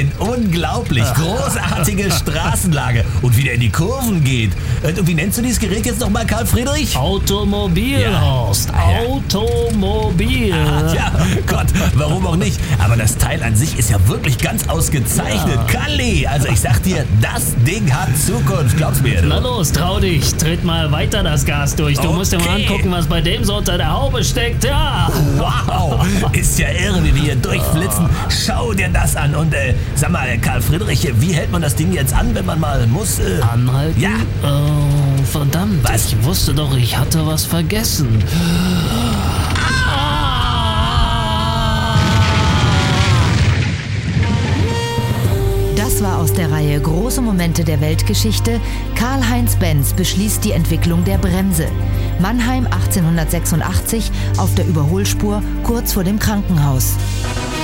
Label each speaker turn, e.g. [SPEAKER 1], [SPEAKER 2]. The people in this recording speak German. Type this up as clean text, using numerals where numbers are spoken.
[SPEAKER 1] Wahnsinn, unglaublich, großartige Straßenlage und wie der in die Kurven geht. Und wie nennst du dieses Gerät jetzt nochmal, Karl Friedrich?
[SPEAKER 2] Automobil,
[SPEAKER 1] Ja.
[SPEAKER 2] Horst, Automobil.
[SPEAKER 1] Ja, Gott, warum auch nicht? Aber das Teil an sich ist ja wirklich ganz ausgezeichnet. Kalli, also ich sag dir, das Ding hat Zukunft, glaub's mir.
[SPEAKER 2] Na
[SPEAKER 1] Du.
[SPEAKER 2] los, trau dich, tritt mal weiter das Gas durch. Du musst dir mal
[SPEAKER 1] Okay.
[SPEAKER 2] angucken, was bei dem so unter der Haube steckt. Ja.
[SPEAKER 1] Wow, ist ja irre, wie wir hier durchflitzen. Schau dir das an. Und sag mal, Karl Friedrich, wie hält man das Ding jetzt an, wenn man mal muss?
[SPEAKER 2] Anhalten?
[SPEAKER 1] Ja.
[SPEAKER 2] Oh, verdammt,
[SPEAKER 1] Was?
[SPEAKER 2] ich wusste doch, ich hatte was vergessen.
[SPEAKER 3] Das war aus der Reihe Große Momente der Weltgeschichte. Karl-Heinz Benz beschließt die Entwicklung der Bremse. Mannheim 1886 auf der Überholspur kurz vor dem Krankenhaus.